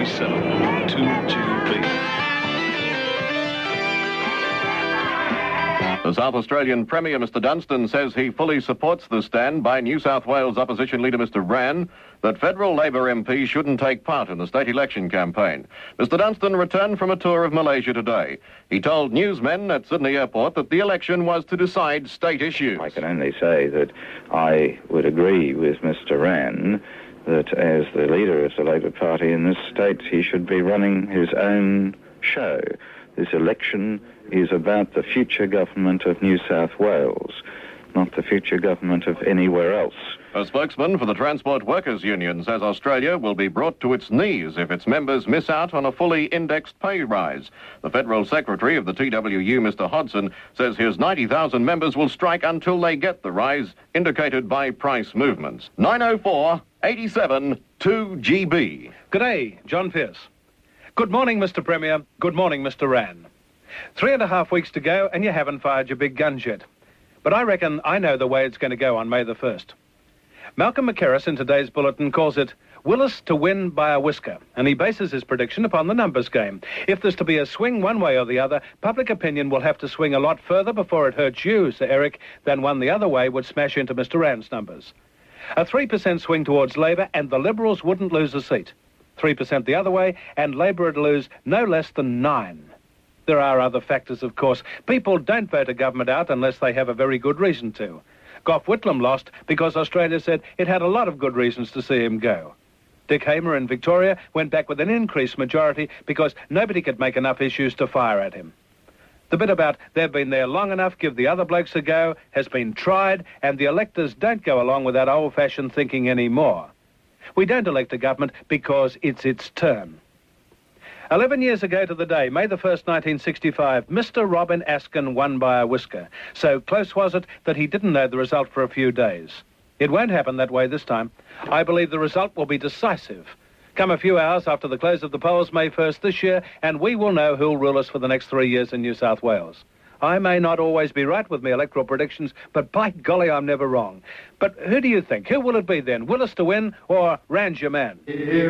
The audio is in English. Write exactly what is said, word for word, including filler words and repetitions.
eighty-seven two G B. The South Australian Premier, Mr Dunstan, says he fully supports the stand by New South Wales opposition leader Mr Rann that federal Labor M Ps shouldn't take part in the state election campaign. Mr Dunstan returned from a tour of Malaysia today. He told newsmen at Sydney Airport that the election was to decide state issues. I can only say that I would agree with Mr Rann that as the leader of the Labor Party in this state, he should be running his own show. This election is about the future government of New South Wales, not the future government of anywhere else. A spokesman for the Transport Workers Union says Australia will be brought to its knees if its members miss out on a fully indexed pay rise. The Federal Secretary of the T W U, Mr Hodson, says his ninety thousand members will strike until they get the rise indicated by price movements. nine oh four, eighty-seven, two G B. Good day, John Pierce. Good morning, Mr Premier. Good morning, Mr Rann. Three and a half weeks to go and you haven't fired your big guns yet. But I reckon I know the way it's going to go on May the first. Malcolm McKerris in today's bulletin calls it Willis to win by a whisker, and he bases his prediction upon the numbers game. If there's to be a swing one way or the other, public opinion will have to swing a lot further before it hurts you, Sir Eric, than one the other way would smash into Mr Rann's numbers. A three percent swing towards Labor and the Liberals wouldn't lose a seat. three percent the other way and Labor would lose no less than nine. There are other factors, of course. People don't vote a government out unless they have a very good reason to. Gough Whitlam lost because Australia said it had a lot of good reasons to see him go. Dick Hamer in Victoria went back with an increased majority because nobody could make enough issues to fire at him. The bit about they've been there long enough, give the other blokes a go, has been tried, and the electors don't go along with that old-fashioned thinking anymore. We don't elect a government because it's its turn. Eleven years ago to the day, May the first, nineteen sixty-five, Mr Robin Askin won by a whisker. So close was it that he didn't know the result for a few days. It won't happen that way this time. I believe the result will be decisive. Come a few hours after the close of the polls May first this year, and we will know who'll rule us for the next three years in New South Wales. I may not always be right with my electoral predictions, but by golly, I'm never wrong. But who do you think? Who will it be then? Willis to win or Rann's your man?